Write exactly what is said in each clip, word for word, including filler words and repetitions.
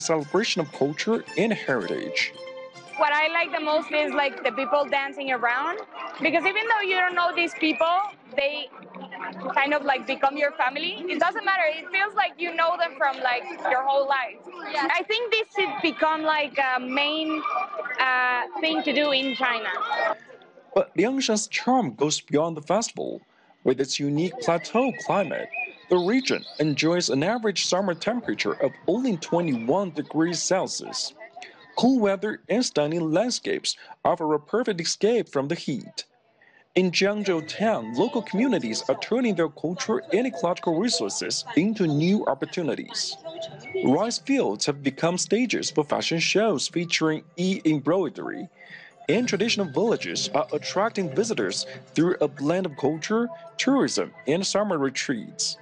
celebration of culture and heritage. What I like the most is like the people dancing around, because even though you don't know these people, they kind of like become your family. It doesn't matter. It feels like you know them from like your whole life. I think this should become like a main uh, thing to do in China. But Liangshan's charm goes beyond the festival. With its unique plateau climate, the region enjoys an average summer temperature of only twenty-one degrees Celsius. Cool weather and stunning landscapes offer a perfect escape from the heat. In Jiangzhou town, local communities are turning their cultural and ecological resources into new opportunities. Rice fields have become stages for fashion shows featuring e-embroidery, and traditional villages are attracting visitors through a blend of culture, tourism, and summer retreats.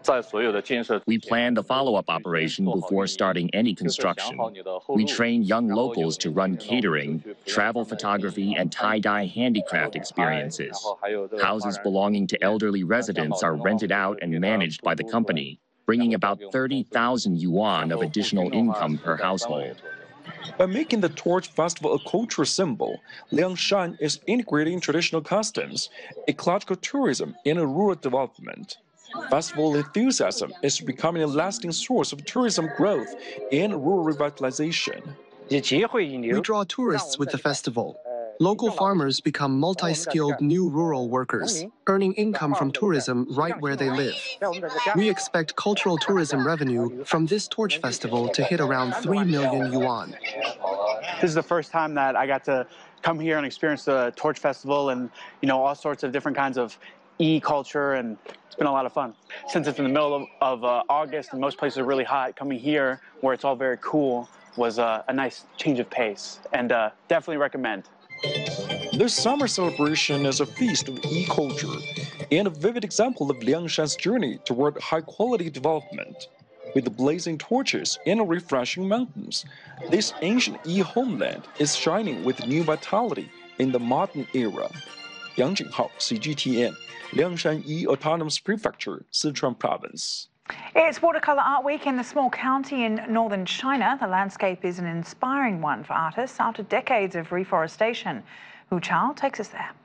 We planned a follow-up operation before starting any construction. We trained young locals to run catering, travel photography, and tie-dye handicraft experiences. Houses belonging to elderly residents are rented out and managed by the company, bringing about thirty thousand yuan of additional income per household. By making the Torch Festival a cultural symbol, Liangshan is integrating traditional customs, ecological tourism, and rural development. Festival enthusiasm is becoming a lasting source of tourism growth and rural revitalization. We draw tourists with the festival. Local farmers become multi-skilled new rural workers, earning income from tourism right where they live. We expect cultural tourism revenue from this Torch Festival to hit around three million yuan. This is the first time that I got to come here and experience the Torch Festival and, you know, all sorts of different kinds of e-culture, and it's been a lot of fun. Since it's in the middle of, of uh, August and most places are really hot, coming here where it's all very cool was uh, a nice change of pace, and uh, definitely recommend. This summer celebration is a feast of e-culture and a vivid example of Liangshan's journey toward high-quality development. With the blazing torches and refreshing mountains, this ancient e-homeland is shining with new vitality in the modern era. Yang Jinghao, C G T N, Liangshan E Autonomous Prefecture, Sichuan Province. It's Watercolour Art Week in the small county in northern China. The landscape is an inspiring one for artists after decades of reforestation. Hu Chao takes us there.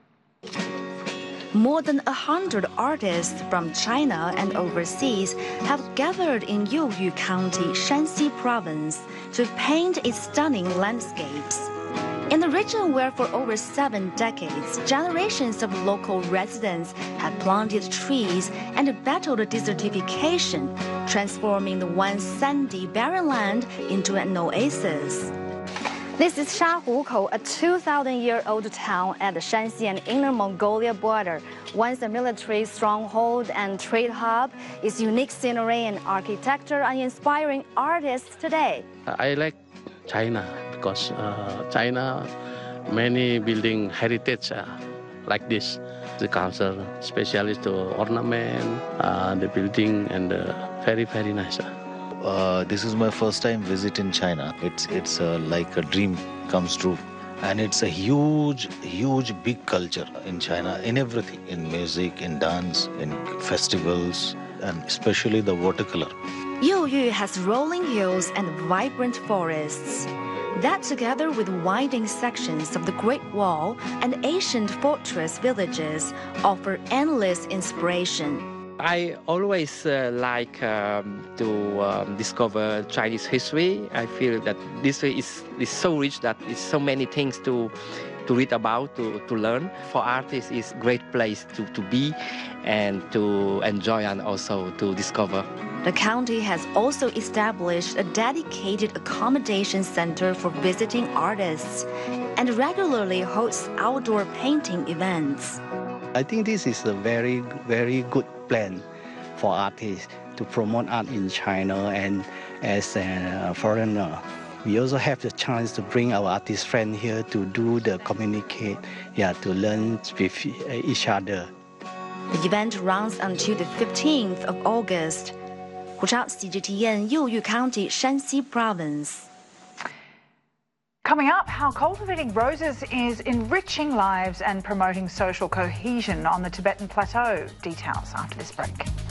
More than a hundred artists from China and overseas have gathered in Youyu County, Shanxi Province, to paint its stunning landscapes. In the region where for over seven decades, generations of local residents have planted trees and battled desertification, transforming the once sandy barren land into an oasis. This is Shahukou, a two thousand year old town at the Shanxi and Inner Mongolia border. Once a military stronghold and trade hub, its unique scenery and architecture are inspiring artists today. I like China because uh, China many building heritage uh, like this. The culture, especially the ornament, uh, the building, and uh, very very nice. Uh, this is my first time visit in China. It's it's uh, like a dream comes true, and it's a huge huge big culture in China in everything, in music, in dance, in festivals, and especially the watercolor. Youyu has rolling hills and vibrant forests. That, together with winding sections of the Great Wall and ancient fortress villages, offer endless inspiration. I always uh, like um, to um, discover Chinese history. I feel that this is, is so rich that it's so many things to to read about, to, to learn. For artists, it's a great place to, to be and to enjoy and also to discover. The county has also established a dedicated accommodation center for visiting artists and regularly hosts outdoor painting events. I think this is a very, very good plan for artists to promote art in China, and as a foreigner, we also have the chance to bring our artist friends here to do the communicate, yeah, to learn with each other. The event runs until the fifteenth of August. Hu Chao, C G T N, Youyu County, Shanxi Province. Coming up, how cultivating roses is enriching lives and promoting social cohesion on the Tibetan Plateau. Details after this break.